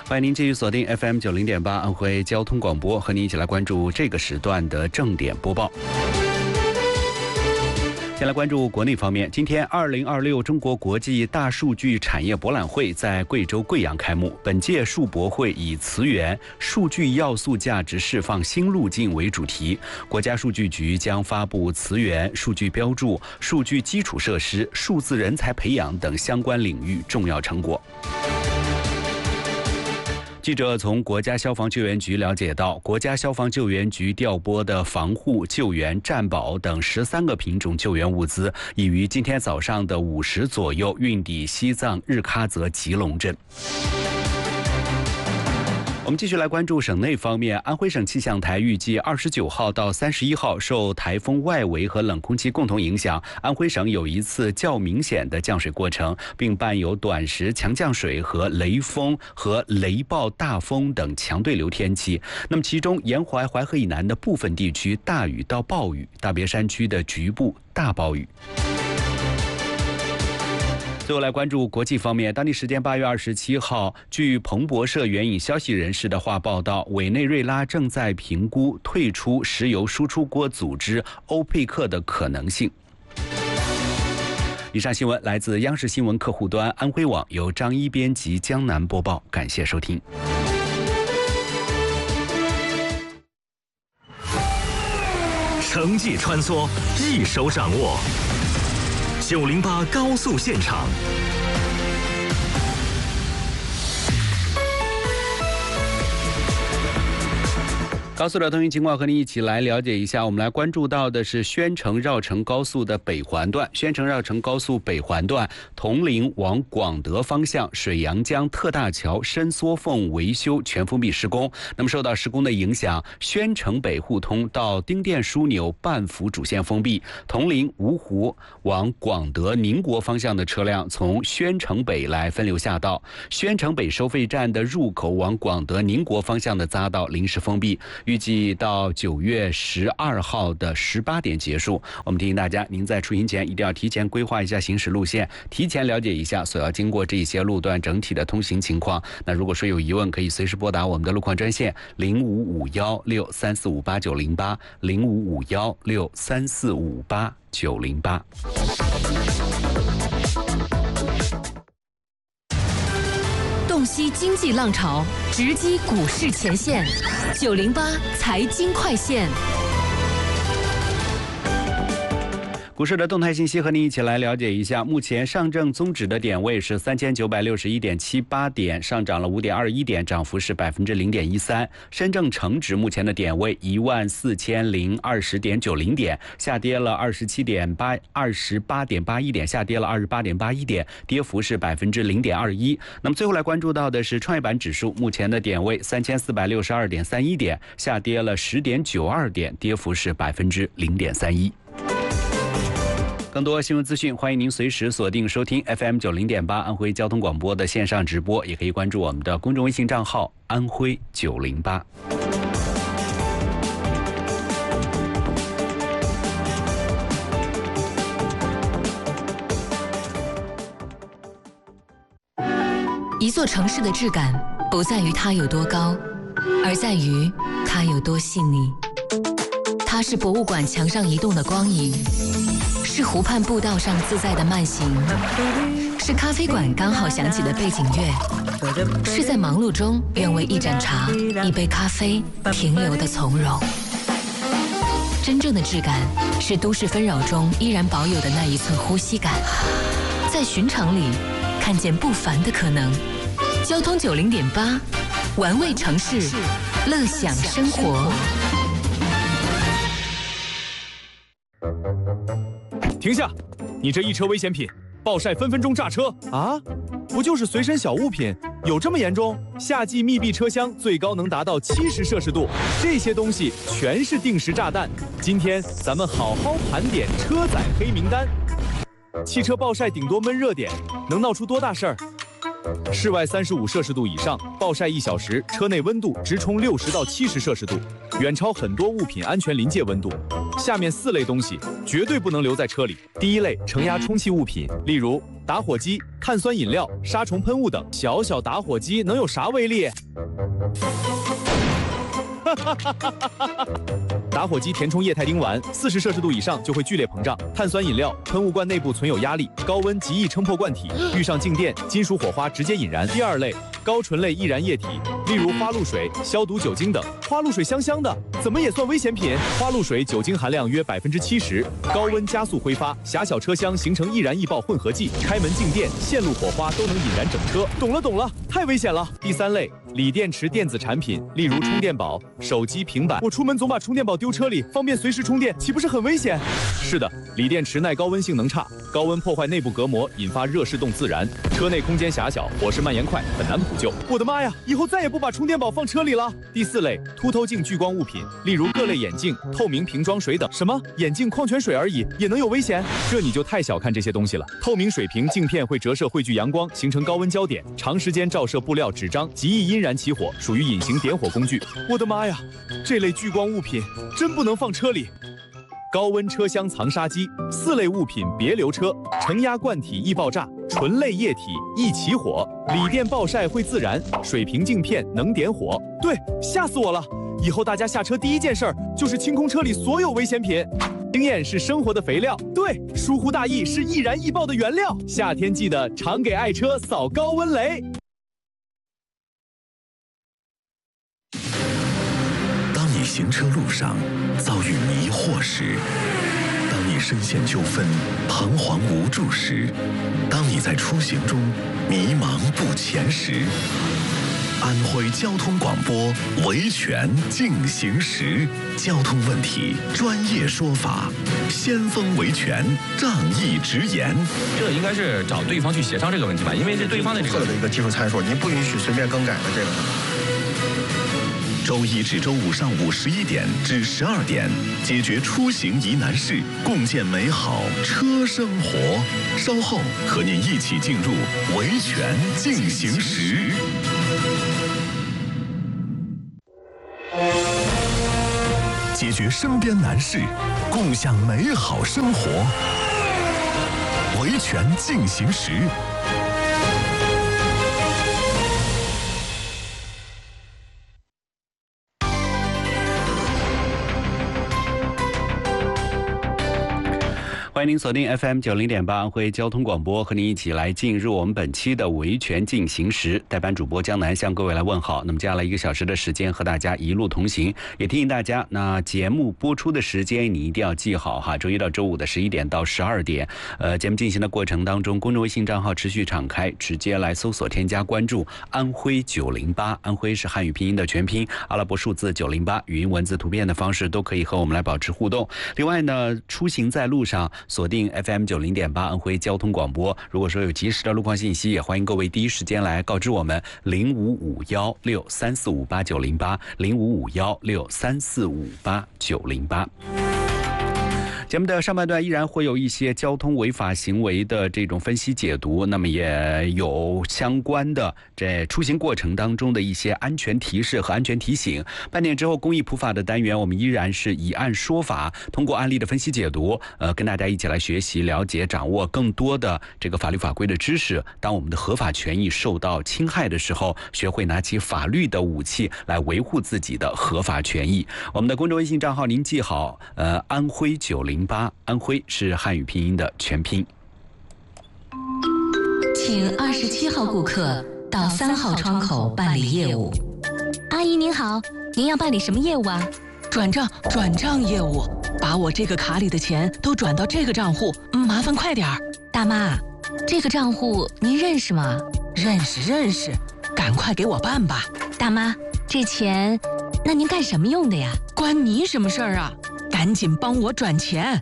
欢迎您继续锁定 FM90.8安徽交通广播，和您一起来关注这个时段的正点播报。先来关注国内方面，今天2026中国国际大数据产业博览会在贵州贵阳开幕。本届数博会以词源、数据要素价值释放新路径为主题，国家数据局将发布词源、数据标注、数据基础设施、数字人才培养等相关领域重要成果。记者从国家消防救援局了解到，国家消防救援局调拨的防护、救援、战保等13个品种救援物资，已于今天早上的5时左右运抵西藏日喀则吉隆镇。我们继续来关注省内方面，安徽省气象台预计29号到31号受台风外围和冷空气共同影响，安徽省有一次较明显的降水过程，并伴有短时强降水和雷锋和雷暴大风等强对流天气。那么其中沿淮淮河以南的部分地区大雨到暴雨，大别山区的局部大暴雨。最后来关注国际方面，当地时间8月27号，据彭博社援引消息人士的话报道，委内瑞拉正在评估退出石油输出国组织欧佩克的可能性。以上新闻来自央视新闻客户端安徽网，由张一编辑，江南播报，感谢收听。 城际穿梭，一手掌握。908高速现场， 高速的通行情况和您一起来了解一下。我们来关注到的是宣城绕城高速的北环段。宣城绕城高速北环段铜陵往广德方向水阳江特大桥伸缩缝维修全封闭施工。那么受到施工的影响，宣城北互通到丁店枢纽半幅主线封闭，铜陵芜湖往广德宁国方向的车辆从宣城北来分流下道。宣城北收费站的入口往广德宁国方向的匝道临时封闭，预计到9月12号的18点结束。我们提醒大家，您在出行前一定要提前规划一下行驶路线，提前了解一下所要经过这些路段整体的通行情况。那如果说有疑问，可以随时拨打我们的路况专线055163458908，055163458908。 洞悉经济浪潮，直击股市前线，908财经快线。 股市的动态信息和您一起来了解一下。目前上证综指的点位是3961.78点，上涨了5.21点，涨幅是0.13%。深证成指目前的点位14020.90点，下跌了28.81点，下跌了28.81点，跌幅是0.21%。那么最后来关注到的是创业板指数，目前的点位3462.31点，下跌了10.92点，跌幅是0.31%。更多新闻资讯，欢迎您随时锁定收听 FM90.8安徽交通广播的线上直播，也可以关注我们的公众微信账号安徽908。 一座城市的质感不在于它有多高，而在于它有多细腻。它是博物馆墙上移动的光影，是湖畔步道上自在的慢行，是咖啡馆刚好响起的背景乐，是在忙碌中愿为一盏茶、一杯咖啡停留的从容。真正的质感是都市纷扰中依然保有的那一寸呼吸感，在寻常里看见不凡的可能。交通90.8，玩味城市，乐享生活。 停下！你这一车危险品，暴晒分分钟炸车啊！不就是随身小物品，有这么严重？夏季密闭车厢最高能达到70摄氏度，这些东西全是定时炸弹。今天咱们好好盘点车载黑名单。汽车暴晒顶多闷热点，能闹出多大事儿？室外35摄氏度以上，暴晒1小时，车内温度直冲60到70摄氏度，远超很多物品安全临界温度。 下面4类东西绝对不能留在车里。第一类，承压充气物品，例如打火机、碳酸饮料、杀虫喷雾等。小小打火机能有啥威力？打火机填充液态丁烷，40摄氏度以上就会剧烈膨胀。碳酸饮料喷雾罐内部存有压力，高温极易撑破罐体，遇上静电，金属火花直接引燃。第二类，高醇类易燃液体，例如花露水、消毒酒精等。花露水香香的，怎么也算危险品？花露水酒精含量约70%，高温加速挥发，狭小车厢形成易燃易爆混合剂，开门静电、线路火花都能引燃整车。懂了，太危险了。第三类，锂电池电子产品，例如充电宝、手机、平板。我出门总把充电宝丢车里，方便随时充电，岂不是很危险？是的，锂电池耐高温性能差，高温破坏内部隔膜，引发热释动自燃。车内空间狭小，火势蔓延快，很难补救。我的妈呀，以后再也不把充电宝放车里了。第四类，凸透镜聚光物品，例如各类眼镜、透明瓶装水等。什么？眼镜矿泉水而已，也能有危险？这你就太小看这些东西了。透明水瓶镜片会折射汇聚阳光，形成高温焦点，长时间照射布料、纸张，极易因燃起火，属于隐形点火工具。我的妈呀，这类聚光物品真不能放车里。高温车厢藏杀机，4类物品别留车。承压罐体易爆炸，醇类液体易起火，锂电暴晒会自燃，水平镜片能点火。对，吓死我了！以后大家下车第一件事就是清空车里所有危险品。经验是生活的肥料，对，疏忽大意是易燃易爆的原料。夏天记得常给爱车扫高温雷。 当你行车路上遭遇迷惑时，当你深陷纠纷彷徨无助时，当你在出行中迷茫不前时，安徽交通广播维权进行时，交通问题专业说法，先锋维权仗义直言。 这应该是找对方去协商这个问题吧，因为是对方的这个的一个技术参数，您不允许随便更改的这个。 周一至周五上午11点至12点，解决出行疑难事，共建美好车生活。稍后和您一起进入维权进行时。解决身边难事，共享美好生活。维权进行时。 欢迎您锁定 FM 90.8安徽交通广播，和您一起来进入我们本期的维权进行时。代班主播江南向各位来问好。那么接下来1个小时的时间和大家一路同行，也提醒大家，那节目播出的时间你一定要记好哈，周一到周五的11点到12点。节目进行的过程当中，公众微信账号持续敞开，直接来搜索添加关注安徽908，安徽是汉语拼音的全拼，阿拉伯数字908，语音、文字、图片的方式都可以和我们来保持互动。另外呢，出行在路上锁定 FM 90.8安徽交通广播。如果说有及时的路况信息，也欢迎各位第一时间来告知我们055163458908，055163458908。节目的上半段依然会有一些交通违法行为的这种分析解读，那么也有相关的在出行过程当中的一些安全提示和安全提醒。半点之后公益普法的单元，我们依然是以案说法，通过案例的分析解读，跟大家一起来学习、了解、掌握更多的这个法律法规的知识。当我们的合法权益受到侵害的时候，学会拿起法律的武器来维护自己的合法权益。我们的公众微信账号您记好，安徽908，安徽是汉语拼音的全拼。 请27号顾客到3号窗口办理业务。 阿姨您好，您要办理什么业务啊？ 转账业务，把我这个卡里的钱都转到这个账户，麻烦快点儿。 大妈，这个账户您认识吗？ 认识，赶快给我办吧。 大妈，这钱，那您干什么用的呀？ 关你什么事儿啊？赶紧帮我转钱。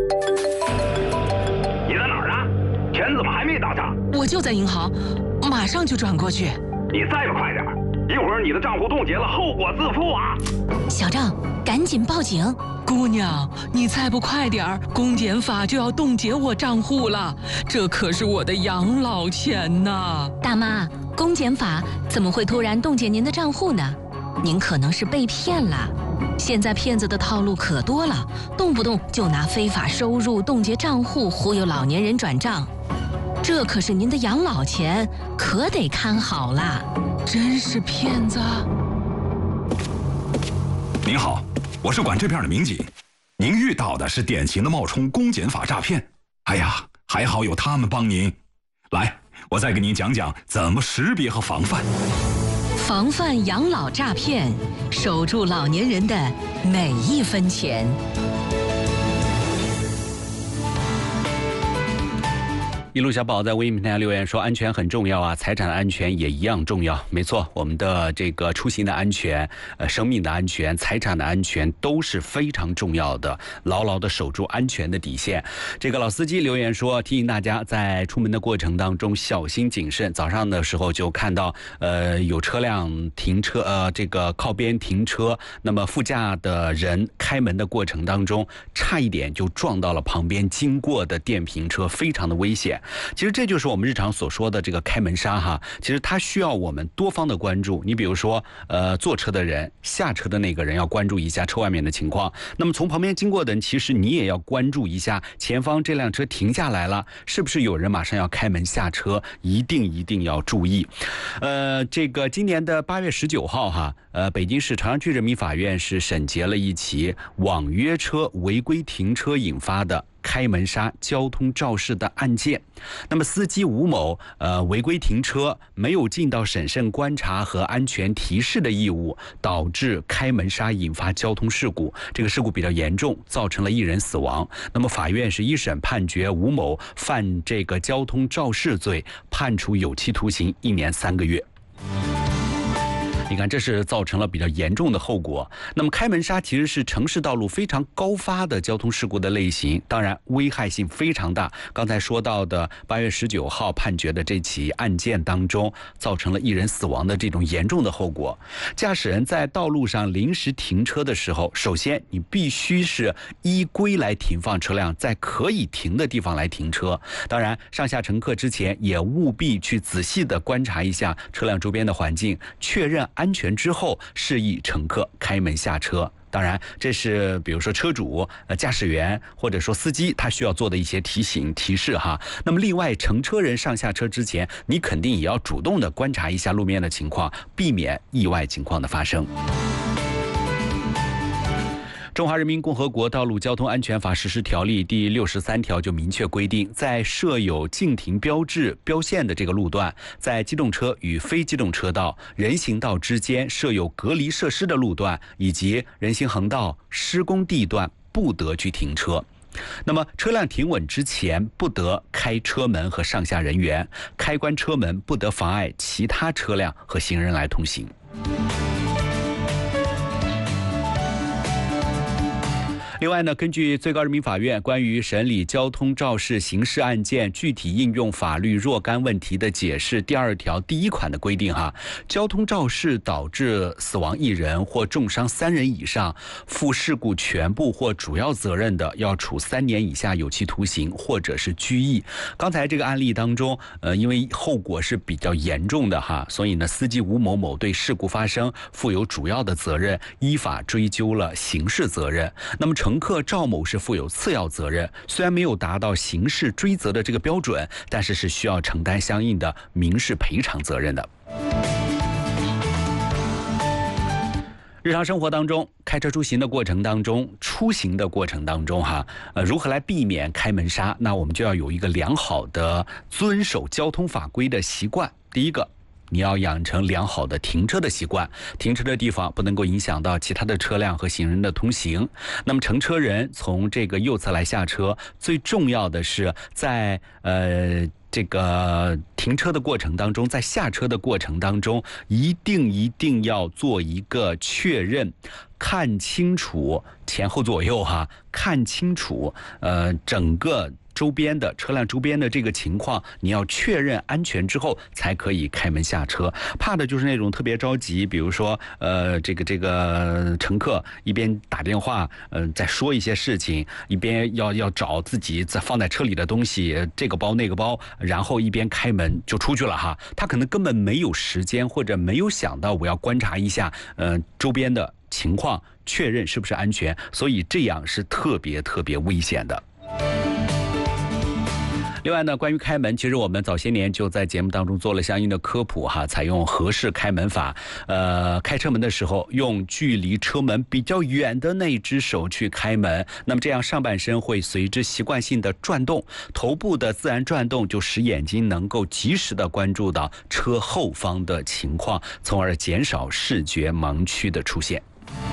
你在哪儿啊？钱怎么还没到账？ 我就在银行，马上就转过去。 你再不快点，一会儿你的账户冻结了，后果自负啊！ 小张，赶紧报警！ 姑娘，你再不快点儿，公检法就要冻结我账户了，这可是我的养老钱呐！ 大妈，公检法怎么会突然冻结您的账户呢？您可能是被骗了。 现在骗子的套路可多了，动不动就拿非法收入、冻结账户忽悠老年人转账，这可是您的养老钱，可得看好啦！ 真是骗子！ 您好，我是管这片的民警，您遇到的是典型的冒充公检法诈骗。哎呀，还好有他们帮您。来，我再给您讲讲怎么识别和防范。 防范养老诈骗，守住老年人的每一分钱。 一路小宝在微信平台留言说：“安全很重要啊，财产的安全也一样重要。”没错，我们的这个出行的安全、生命的安全、财产的安全都是非常重要的，牢牢的守住安全的底线。这个老司机留言说：“提醒大家在出门的过程当中小心谨慎。早上的时候就看到有车辆停车这个靠边停车，那么副驾的人开门的过程当中，差一点就撞到了旁边经过的电瓶车，非常的危险。”其实这就是我们日常所说的这个开门杀哈，其实它需要我们多方的关注。你比如说，坐车的人、下车的那个人要关注一下车外面的情况。那么从旁边经过的人，其实你也要关注一下前方这辆车停下来了，是不是有人马上要开门下车？一定要注意。这个今年的8月19号哈，北京市朝阳区人民法院是审结了一起网约车违规停车引发的开门杀交通肇事的案件。那么司机吴某违规停车，没有尽到审慎观察和安全提示的义务，导致开门杀引发交通事故。这个事故比较严重，造成了1人死亡。那么法院是一审判决吴某犯这个交通肇事罪，判处有期徒刑1年3个月。你看，这是造成了比较严重的后果。那么开门杀其实是城市道路非常高发的交通事故的类型，当然危害性非常大。刚才说到的8月19号判决的这起案件当中，造成了1人死亡的这种严重的后果。驾驶人在道路上临时停车的时候，首先你必须是依规来停放车辆，在可以停的地方来停车。当然，上下乘客之前也务必去仔细的观察一下车辆周边的环境，确认安全之后，示意乘客开门下车。当然，这是比如说车主、驾驶员或者说司机他需要做的一些提醒提示哈。那么另外，乘车人上下车之前，你肯定也要主动的观察一下路面的情况，避免意外情况的发生。中华人民共和国道路交通安全法实施条例第63条就明确规定，在设有禁停标志标线的这个路段，在机动车与非机动车道、人行道之间设有隔离设施的路段以及人行横道、施工地段不得去停车。那么车辆停稳之前不得开车门和上下人员，开关车门不得妨碍其他车辆和行人来通行。另外呢，根据最高人民法院关于审理交通肇事刑事案件具体应用法律若干问题的解释第2条第1款的规定哈，交通肇事导致死亡1人或重伤3人以上，负事故全部或主要责任的，要处3年以下有期徒刑或者是拘役。刚才这个案例当中，因为后果是比较严重的哈，所以呢，司机吴某某对事故发生负有主要的责任，依法追究了刑事责任。那么乘客赵某是负有次要责任，虽然没有达到刑事追责的这个标准，但是是需要承担相应的民事赔偿责任的。日常生活当中，开车出行的过程当中，如何来避免开门杀？那我们就要有一个良好的遵守交通法规的习惯。第一个，你要养成良好的停车的习惯，停车的地方不能够影响到其他的车辆和行人的通行。那么乘车人从这个右侧来下车，最重要的是在这个停车的过程当中，在下车的过程当中，一定要做一个确认，看清楚前后左右哈，看清楚整个周边的车辆周边的这个情况，你要确认安全之后才可以开门下车。怕的就是那种特别着急，比如说这个乘客一边打电话在说一些事情，一边要找自己放在车里的东西，这个包那个包，然后一边开门就出去了哈。他可能根本没有时间或者没有想到我要观察一下周边的情况，确认是不是安全，所以这样是特别危险的。另外呢，关于开门，其实我们早些年就在节目当中做了相应的科普哈，采用合适开门法。开车门的时候，用距离车门比较远的那只手去开门，那么这样上半身会随之习惯性的转动，头部的自然转动就使眼睛能够及时的关注到车后方的情况，从而减少视觉盲区的出现。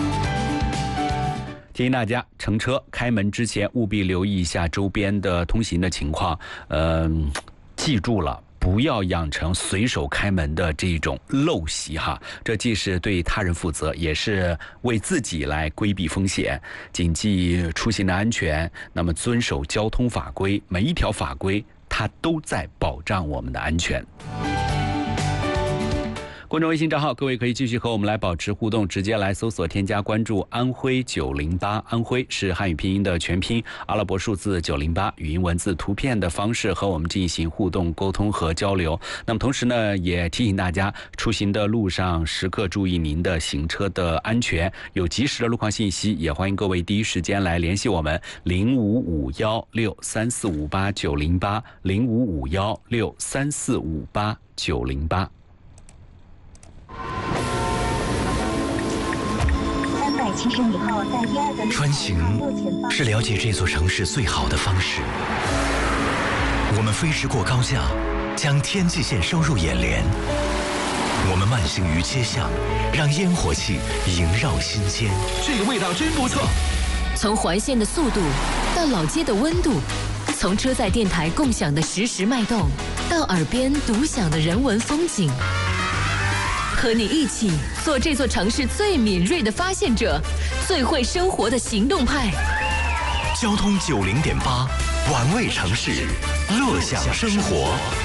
提醒大家，乘车开门之前务必留意一下周边的通行的情况。记住了，不要养成随手开门的这种陋习哈，这既是对他人负责，也是为自己来规避风险。谨记出行的安全，那么遵守交通法规，每一条法规它都在保障我们的安全。公众微信账号，各位可以继续和我们来保持互动，直接来搜索添加关注安徽908，安徽是汉语拼音的全拼，阿拉伯数字908，语音文字图片的方式和我们进行互动沟通和交流。那么同时呢，也提醒大家出行的路上时刻注意您的行车的安全，有及时的路况信息，也欢迎各位第一时间来联系我们055163458908，055163458908。 穿行是了解这座城市最好的方式。我们飞驰过高架，将天际线收入眼帘；我们慢行于街巷，让烟火气萦绕心间。 这个味道真不错。 从环线的速度到老街的温度，从车载电台共享的实时脉动，到耳边独享的人文风景。和你一起做这座城市最敏锐的发现者，最会生活的行动派。 交通90.8，玩味城市，乐享生活。